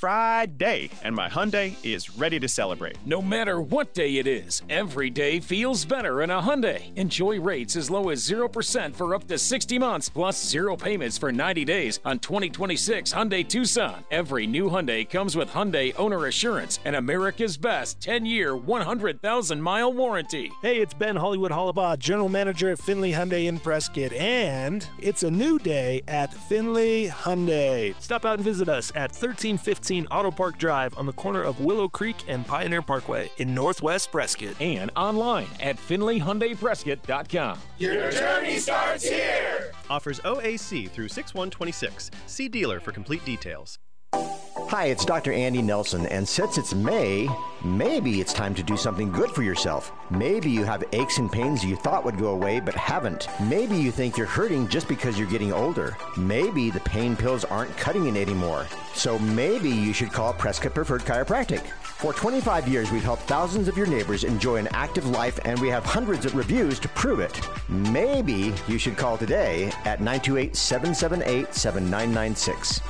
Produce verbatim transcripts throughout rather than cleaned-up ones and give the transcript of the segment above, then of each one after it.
Friday, and my Hyundai is ready to celebrate. No matter what day it is, every day feels better in a Hyundai. Enjoy rates as low as zero percent for up to sixty months, plus zero payments for ninety days on twenty twenty-six Hyundai Tucson. Every new Hyundai comes with Hyundai Owner Assurance and America's Best ten-year, one hundred thousand mile warranty. Hey, it's Ben Hollywood Hollabaugh, General Manager at Finley Hyundai in Prescott, and it's a new day at Finley Hyundai. Stop out and visit us at thirteen fifteen Auto Park Drive on the corner of Willow Creek and Pioneer Parkway in Northwest Prescott. And online at finley hyundai prescott dot com. Your journey starts here! Offers O A C through six one twenty-six. See dealer for complete details. Hi, it's Doctor Andy Nelson, and since it's May, maybe it's time to do something good for yourself. Maybe you have aches and pains you thought would go away but haven't. Maybe you think you're hurting just because you're getting older. Maybe the pain pills aren't cutting it anymore. So maybe you should call Prescott Preferred Chiropractic. For twenty-five years, we've helped thousands of your neighbors enjoy an active life, and we have hundreds of reviews to prove it. Maybe you should call today at nine two eight, seven seven eight, seven nine nine six.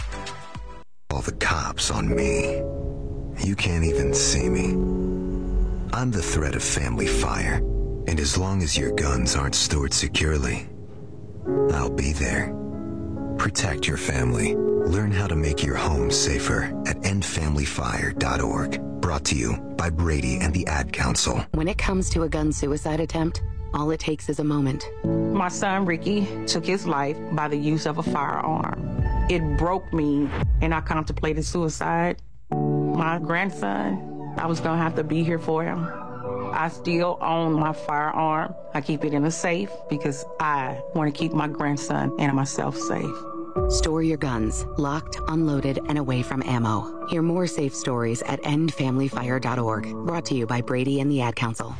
All the cops on me. You can't even see me. I'm the threat of family fire, and as long as your guns aren't stored securely, I'll be there. Protect your family. Learn how to make your home safer at end family fire dot org. Brought to you by Brady and the Ad Council. When it comes to a gun suicide attempt, all it takes is a moment. My son Ricky took his life by the use of a firearm. It broke me, and I contemplated suicide. My grandson, I was going to have to be here for him. I still own my firearm. I keep it in a safe because I want to keep my grandson and myself safe. Store your guns, locked, unloaded, and away from ammo. Hear more safe stories at end family fire dot org. Brought to you by Brady and the Ad Council.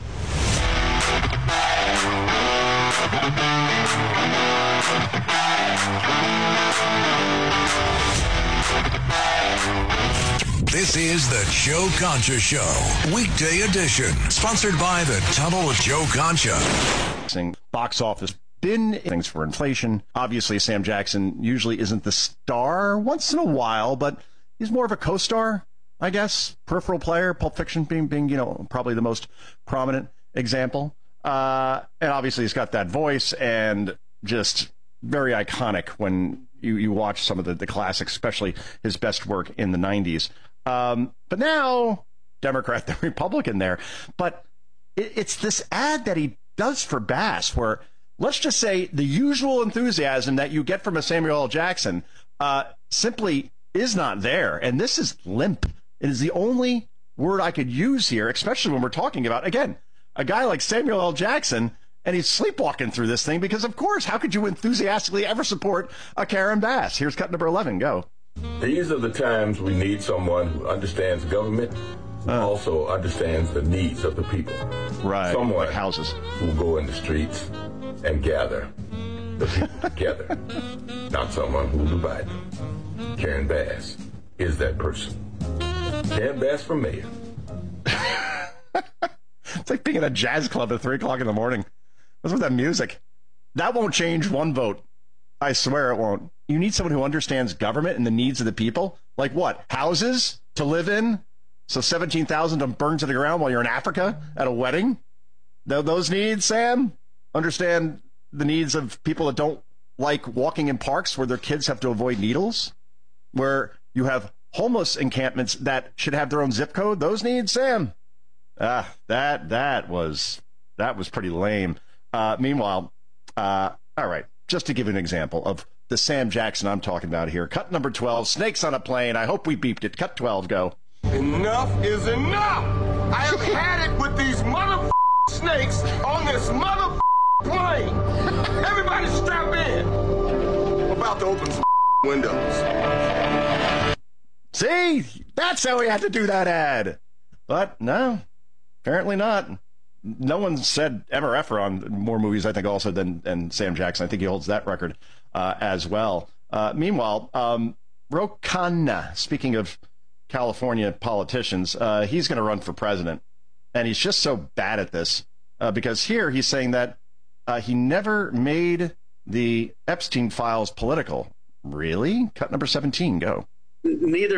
This is the Joe Concha Show, weekday edition, sponsored by the Tunnel with Joe Concha. Box office bin things for inflation. Obviously, Sam Jackson usually isn't the star once in a while, but he's more of a co-star, I guess. Peripheral player, Pulp Fiction being, being you know, probably the most prominent example. Uh, and obviously, he's got that voice and just very iconic when you, you watch some of the, the classics, especially his best work in the nineties. Um, but now, Democrat, the Republican there. But it, it's this ad that he does for Bass where, let's just say, the usual enthusiasm that you get from a Samuel L. Jackson uh, simply is not there. And this is limp. It is the only word I could use here, especially when we're talking about, again, a guy like Samuel L. Jackson, and he's sleepwalking through this thing because, of course, how could you enthusiastically ever support a Karen Bass? Here's cut number eleven. Go. These are the times we need someone who understands government, who uh, also understands the needs of the people. Right. Someone like houses who will go in the streets and gather the people together, not someone who will divide them. Karen Bass is that person. Karen Bass for mayor. It's like being in a jazz club at three o'clock in the morning. What's with that music? That won't change one vote. I swear it won't. You need someone who understands government and the needs of the people. Like what? Houses to live in? So seventeen thousand don't burn to the ground while you're in Africa at a wedding? Those needs, Sam? Understand the needs of people that don't like walking in parks where their kids have to avoid needles? Where you have homeless encampments that should have their own zip code? Those needs, Sam? Ah, that that was that was pretty lame. Uh, meanwhile, uh, all right, just to give an example of the Sam Jackson I'm talking about here. Cut number twelve, Snakes on a Plane. I hope we beeped it. Cut twelve, go. Enough is enough. I have had it with these mother snakes on this mother plane. Everybody strap in. I'm about to open some windows. See, that's how we had to do that ad. But no, apparently not. No one said ever effer on more movies, I think, also than, than Sam Jackson. I think he holds that record uh, as well. Uh, meanwhile, um, Ro Khanna, speaking of California politicians, uh, he's going to run for president. And he's just so bad at this uh, because here he's saying that uh, he never made the Epstein files political. Really? Cut number seventeen, go. Neither